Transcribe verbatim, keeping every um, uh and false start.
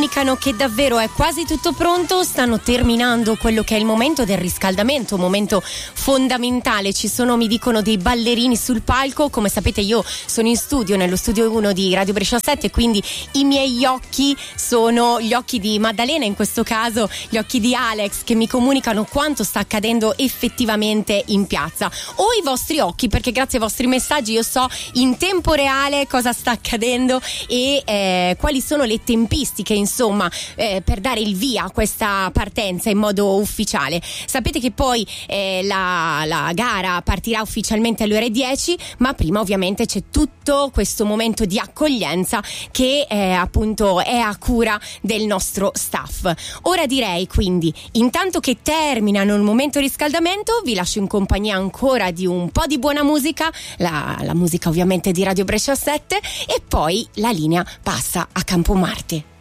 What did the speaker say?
comunicano che davvero è quasi tutto pronto, stanno terminando quello che è il momento del riscaldamento, un momento fondamentale. Ci sono, mi dicono, dei ballerini sul palco. Come sapete io sono in studio, nello studio uno di Radio Brescia sette, quindi i miei occhi sono gli occhi di Maddalena, in questo caso gli occhi di Alex, che mi comunicano quanto sta accadendo effettivamente in piazza, o i vostri occhi, perché grazie ai vostri messaggi io so in tempo reale cosa sta accadendo e eh, quali sono le tempistiche, insomma, eh, per dare il via a questa partenza in modo ufficiale. Sapete che poi eh, la, la gara partirà ufficialmente alle ore dieci, ma prima ovviamente c'è tutto questo momento di accoglienza che eh, appunto è a cura del nostro staff. Ora direi quindi, intanto che terminano il momento riscaldamento, vi lascio in compagnia ancora di un po' di buona musica, la, la musica ovviamente di Radio Brescia sette, e poi la linea passa a Campomarte.